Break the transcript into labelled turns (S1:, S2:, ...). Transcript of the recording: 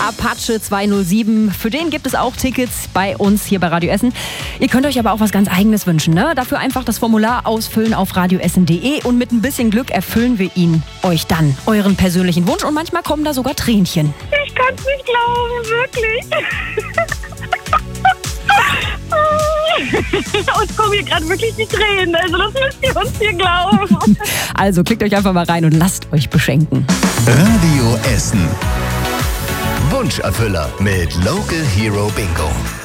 S1: Apache 207. Für den gibt es auch Tickets bei uns hier bei Radio Essen. Ihr könnt euch aber auch was ganz Eigenes wünschen, ne? Dafür einfach das Formular ausfüllen auf radioessen.de und mit ein bisschen Glück erfüllen wir ihn euch dann. Euren persönlichen Wunsch und manchmal kommen da sogar Tränchen.
S2: Ich kann es nicht glauben, wirklich. Uns kommen hier gerade wirklich die Tränen, also das müsst ihr uns hier glauben.
S1: Also klickt euch einfach mal rein und lasst euch beschenken.
S3: Radio Essen. Wunscherfüller mit Local Hero Bingo.